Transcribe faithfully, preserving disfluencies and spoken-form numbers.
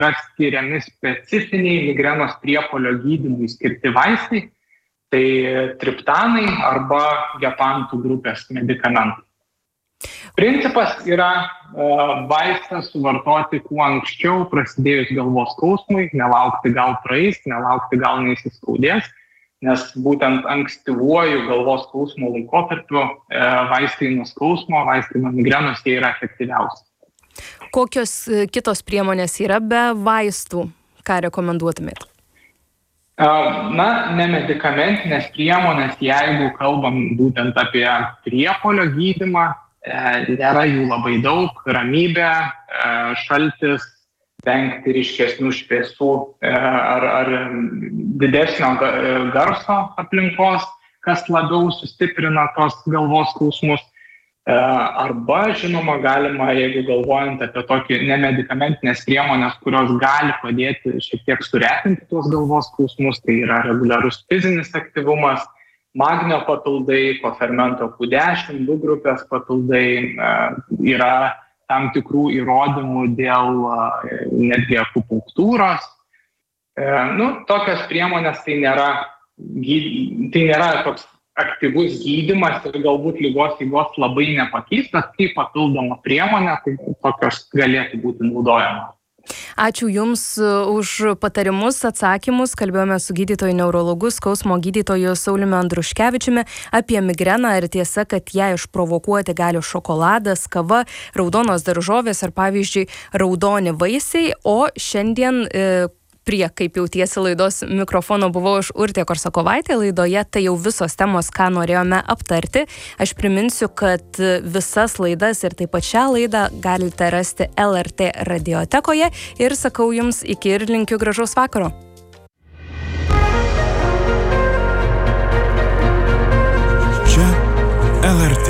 yra skiriami specifiniai migrenos priepuolio gydymui skirti vaistai, tai triptanai arba gepantų grupės medikamentai. Principas yra vaistą suvartoti kuo anksčiau prasidėjus galvos skausmui, nelaukti gal praeis, nelaukti gal neįsiskaudės, nes būtent ankstyvuoju galvos skausmo laikotarpiu vaistai nuo skausmo, vaistai nuo migrenos jie yra efektyviausi. Kokios kitos priemonės yra be vaistų? Ką rekomenduotumėt? Na, nemedikamentinės priemonės, jeigu kalbam būtent apie priepuolio gydymą, nėra jų labai daug, ramybė, šaltis, vengti ryškesnių šviesų ar, ar didesnio garso aplinkos, kas labiau sustiprina tos galvos skausmus. Arba, žinoma, galima, jeigu galvojant apie tokį nemedikamentinės priemonės, kurios gali padėti šiek tiek suretinti tuos galvos skausmus, tai yra reguliarus fizinis aktyvumas, magnio papildai, kofermento Q dešimt, B grupės papildai, yra tam tikrų įrodymų dėl netgi akupunktūros. Nu, tokios priemonės tai nėra, tai nėra toks aktyvus gydymas ir galbūt ligos eigos labai nepakeis, bet kaip papildoma priemonė, tai tokios galėtų būti naudojamos. Ačiū Jums už patarimus, atsakymus. Kalbėjome su gydytoju neurologu, skausmo gydytoju Sauliumi Andruškevičiumi apie migreną ir tiesa, kad ją išprovokuoti gali šokoladas, kava, raudonos daržovės ar pavyzdžiui raudoni vaisiai, o šiandien e, prie, kaip jautiesi, laidos mikrofono buvau aš Urtė Korsakovaitė laidoje, tai jau visos temos, ką norėjome aptarti. Aš priminsiu, kad visas laidas ir taip pat šią laidą galite rasti L R T radiotekoje ir sakau Jums iki ir linkiu gražaus vakaro.